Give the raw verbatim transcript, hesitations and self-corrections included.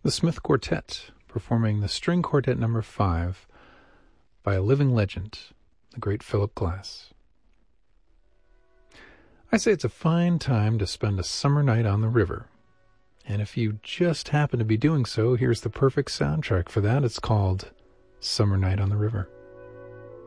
The Smith Quartet, performing the String Quartet number five by a living legend, the great Philip Glass. I say it's a fine time to spend a summer night on the river. And if you just happen to be doing so, here's the perfect soundtrack for that. It's called Summer Night on the River.